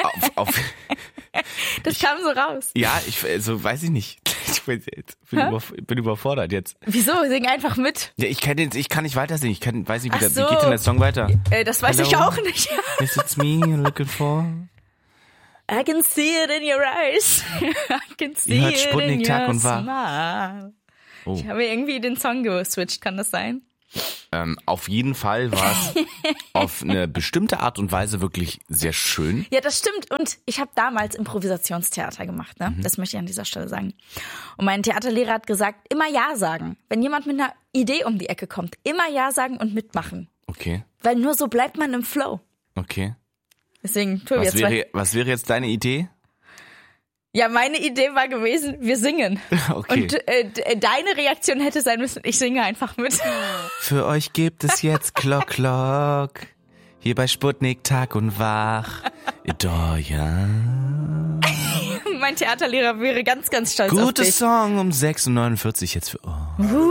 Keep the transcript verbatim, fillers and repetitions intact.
auf, auf, Das kam so raus. ja, ich also, weiß ich nicht. Ich bin, bin, über, bin überfordert jetzt. Wieso? Sing einfach mit. Ja, ich kann, den, ich kann nicht weiter singen. Ich kann, weiß nicht, wie, Ach der, so. wie geht denn der Song weiter? Äh, das weiß Hello? ich auch nicht. Is it me you're looking for? I can see it in your eyes. I can see Ihr hört it Sputnik in Tag your und Wach. smile. Oh. Ich habe irgendwie den Song geswitcht, kann das sein? Ähm, auf jeden Fall war es auf eine bestimmte Art und Weise wirklich sehr schön. Ja, das stimmt. Und ich habe damals Improvisationstheater gemacht, ne? Mhm. Das möchte ich an dieser Stelle sagen. Und mein Theaterlehrer hat gesagt, immer Ja sagen. Wenn jemand mit einer Idee um die Ecke kommt, immer Ja sagen und mitmachen. Okay, Weil nur so bleibt man im Flow. okay. Deswegen, Tobi, Was jetzt wäre, was wäre jetzt deine Idee? Ja, meine Idee war gewesen, wir singen. Okay. Und äh, d- deine Reaktion hätte sein müssen, ich singe einfach mit. Für euch gibt es jetzt Glock Glock. Hier bei Sputnik Tag und Wach. Doja. Mein Theaterlehrer wäre ganz, ganz stolz auf Gutes dich. Song um sechs Uhr neunundvierzig jetzt für euch.